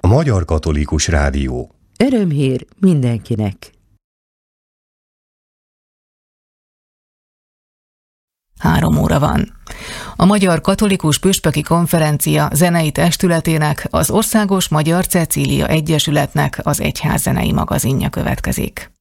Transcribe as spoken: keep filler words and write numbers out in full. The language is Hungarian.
Magyar Katolikus Rádió. Örömhír mindenkinek! Három óra van. A Magyar Katolikus Püspöki Konferencia zenei testületének, az Országos Magyar Cecília Egyesületnek az egyházzenei magazinja következik.